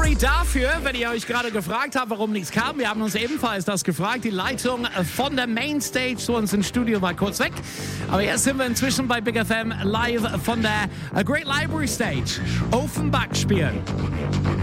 Sorry dafür, wenn ihr euch gerade gefragt habt, warum nichts kam. Wir haben uns ebenfalls das gefragt. Die Leitung von der Mainstage zu uns ins Studio war kurz weg. Aber jetzt sind wir inzwischen bei Big FM live von der Great Library Stage. Offenbach spielen.